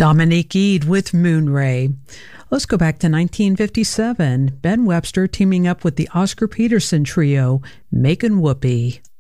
Dominique Eade with Moonray. Let's go back to 1957. Ben Webster teaming up with the Oscar Peterson trio, Makin' Whoopee.